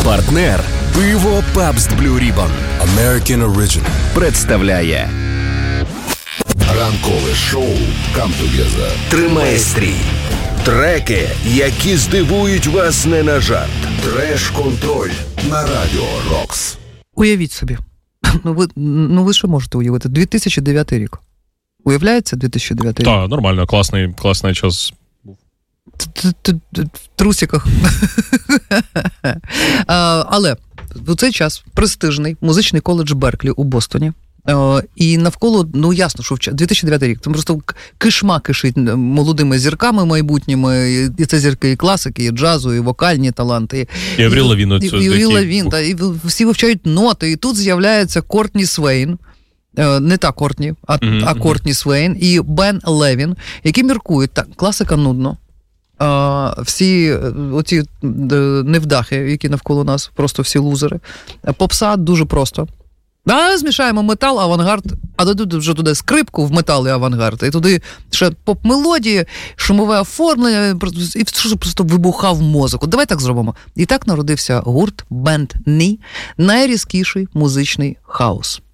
Партнер пиво Pabst Blue Ribbon American Original представляє ранкове шоу Come Together. Тримає стрій. Треки, які здивують вас не на жарт. Треш-контроль на Радіо Рокс. Уявіть собі. Ви що можете уявити? 2009 рік. Уявляється 2009 рік? Так, нормально, класний час. В трусиках. Але у цей час престижний музичний коледж Берклі у Бостоні. І навколо, ясно, що 2009 рік, там просто кишма кишить молодими зірками майбутніми, і це зірки і класики, і джазу, і вокальні таланти. І Авріл Лавін. І Лавін, і всі вивчають ноти, і тут з'являється Кортні Свейн, не та Кортні, а Кортні Свейн, і Бен Левін, які міркують, так, класика нудно. Всі оці невдахи, які навколо нас, просто всі лузери. Попса дуже просто. Змішаємо метал, авангард, а вже туди скрипку в метал і авангард, і туди ще поп-мелодії, шумове оформлення, і просто вибухав мозок. Давай так зробимо. І так народився гурт Bend Knee, найрізкіший музичний хаос.